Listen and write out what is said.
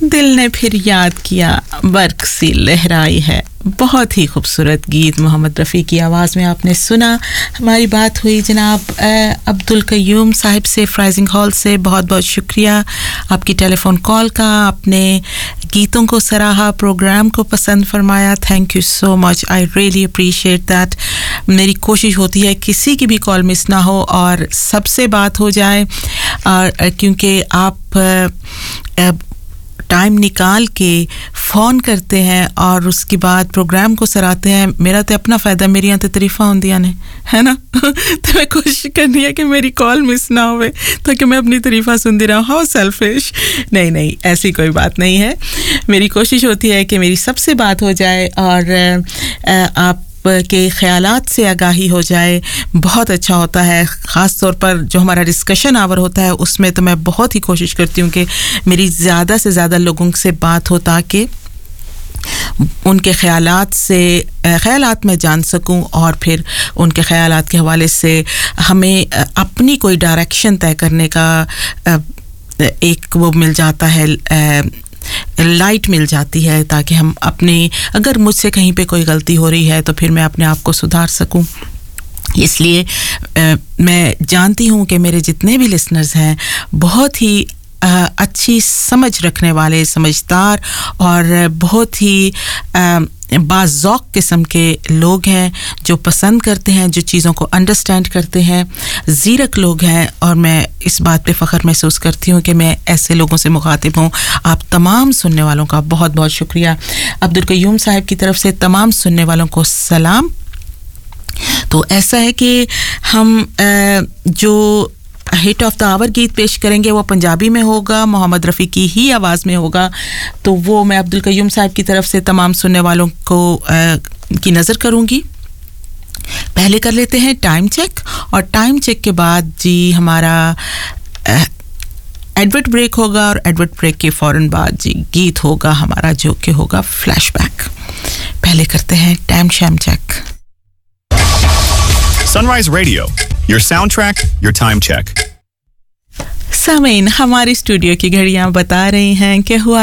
दिल ने फिर याद किया बर्क सी लहराई है बहुत ही खूबसूरत गीत मोहम्मद रफ़ी की आवाज़ में आपने सुना हमारी बात हुई जनाब अब्दुल कयूम साहिब से फ्राइजिंग हॉल से बहुत-बहुत शुक्रिया आपकी टेलीफोन कॉल का आपने गीतों को सराहा प्रोग्राम को पसंद फरमाया thank you so much I really appreciate that मेरी कोशिश होती है किसी की भी कॉल मिस ना हो और सबसे बात हो जाए और क्योंकि आप टाइम निकाल के फ़ोन करते हैं और उसके बाद प्रोग्राम को सराहते हैं मेरा तो अपना फ़ायदा मेरी यहाँ तो तारीफ़ा होंदियां ने है ना तो मैं कोशिश करनी है कि मेरी कॉल मिस ना होवे ताकि मैं अपनी तारीफ़ा सुनती रहूं हाउ सेल्फिश नहीं ऐसी कोई बात नहीं है मेरी कोशिश होती है कि मेरी सबसे बात हो जाए और आप के ख्यालात से आगाही हो जाए बहुत अच्छा होता है ख़ास तौर पर जो हमारा डिस्कशन आवर होता है उसमें तो मैं बहुत ही कोशिश करती हूँ कि मेरी ज़्यादा से ज़्यादा लोगों से बात हो ताकि उनके ख्यालात मैं जान सकूं और फिर उनके ख्यालात के हवाले से हमें अपनी कोई डायरेक्शन तय करने का एक वो मिल जाता है लाइट मिल जाती है ताकि हम अपने अगर मुझसे कहीं पे कोई गलती हो रही है तो फिर मैं अपने आप को सुधार सकूं इसलिए मैं जानती हूं कि मेरे जितने भी लिसनर्स हैं बहुत ही अच्छी समझ रखने वाले समझदार और बहुत ही बाज़ौक़ किस्म के लोग हैं जो पसंद करते हैं जो चीज़ों को अंडरस्टैंड करते हैं ज़ीरक लोग हैं और मैं इस बात पे फ़ख्र महसूस करती हूँ कि मैं ऐसे लोगों से मुखातिब हूँ आप तमाम सुनने वालों का बहुत-बहुत शुक्रिया अब्दुल कयूम साहब की तरफ से तमाम सुनने वालों को सलाम तो ऐसा है कि हम जो हिट ऑफ द आवर गीत पेश करेंगे वो पंजाबी में होगा मोहम्मद रफ़ी की ही आवाज़ में होगा तो वो मैं अब्दुल कयूम साहब की तरफ से तमाम सुनने वालों को की नज़र करूँगी पहले कर लेते हैं टाइम चेक और टाइम चेक के बाद जी हमारा एडवर्ट ब्रेक होगा और एडवर्ट ब्रेक के फ़ौरन बाद जी गीत होगा हमारा जो कि होगा फ्लैशबैक पहले करते हैं time sham check Sunrise Radio, your soundtrack, your time check. सामीन हमारी स्टूडियो की घड़ियां बता रही हैं कि हुआ